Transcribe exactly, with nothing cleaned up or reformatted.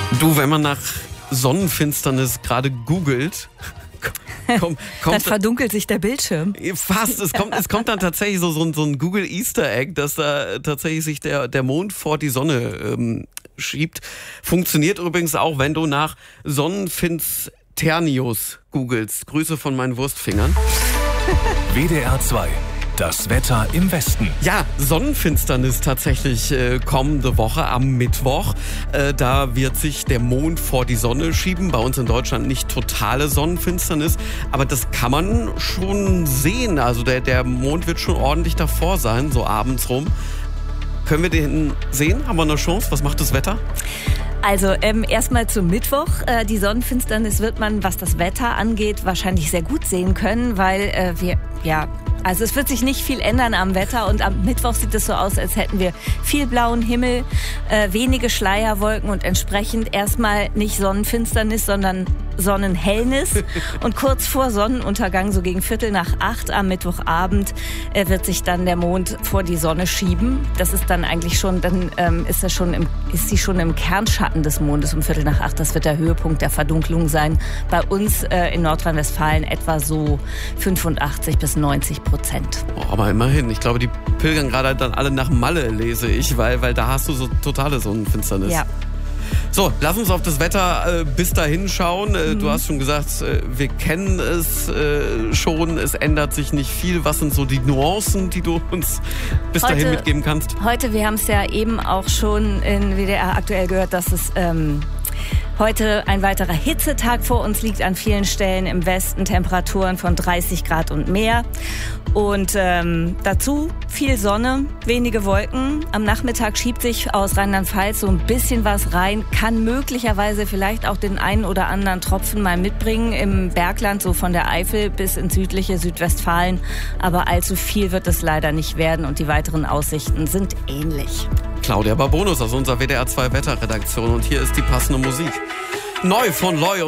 Du, wenn man nach Sonnenfinsternis gerade googelt, Komm, kommt dann verdunkelt sich der Bildschirm. Fast. Es kommt, es kommt dann tatsächlich so, so, so ein Google Easter Egg, dass da tatsächlich sich der, der Mond vor die Sonne ähm, schiebt. Funktioniert übrigens auch, wenn du nach Sonnenfinsternius googelst. Grüße von meinen Wurstfingern. W D R zwei. Das Wetter im Westen. Ja, Sonnenfinsternis tatsächlich äh, kommende Woche am Mittwoch. Äh, da wird sich der Mond vor die Sonne schieben. Bei uns in Deutschland nicht totale Sonnenfinsternis, aber das kann man schon sehen. Also der, der Mond wird schon ordentlich davor sein, so abends rum. Können wir den sehen? Haben wir eine Chance? Was macht das Wetter? Also ähm, erstmal zum Mittwoch. Äh, die Sonnenfinsternis wird man, was das Wetter angeht, wahrscheinlich sehr gut sehen können, weil äh, wir, ja... Also es wird sich nicht viel ändern am Wetter und am Mittwoch sieht es so aus, als hätten wir viel blauen Himmel, äh, wenige Schleierwolken und entsprechend erstmal nicht Sonnenfinsternis, sondern Sonnenhellnis. Und kurz vor Sonnenuntergang, so gegen Viertel nach acht am Mittwochabend, äh, wird sich dann der Mond vor die Sonne schieben. Das ist dann eigentlich schon, dann ähm, ist er schon im, ist sie schon im Kernschatten des Mondes um Viertel nach acht. Das wird der Höhepunkt der Verdunklung sein. Bei uns äh, in Nordrhein-Westfalen etwa so fünfundachtzig bis neunzig Prozent. Oh, aber immerhin. Ich glaube, die pilgern gerade dann alle nach Malle, lese ich, weil, weil da hast du so totale Sonnenfinsternis. Ja. So, lass uns auf das Wetter äh, bis dahin schauen. Äh, mhm. Du hast schon gesagt, äh, wir kennen es äh, schon. Es ändert sich nicht viel. Was sind so die Nuancen, die du uns bis heute, dahin mitgeben kannst? Heute, wir haben es ja eben auch schon in W D R aktuell gehört, dass es ähm, heute ein weiterer Hitzetag vor uns liegt. An vielen Stellen im Westen Temperaturen von dreißig Grad und mehr. Und ähm, dazu viel Sonne, wenige Wolken. Am Nachmittag schiebt sich aus Rheinland-Pfalz so ein bisschen was rein, kann möglicherweise vielleicht auch den einen oder anderen Tropfen mal mitbringen im Bergland, so von der Eifel bis ins südliche Südwestfalen. Aber allzu viel wird es leider nicht werden und die weiteren Aussichten sind ähnlich. Claudia Barbonus aus unserer W D R zwei Wetterredaktion und hier ist die passende Musik. Neu von Loy und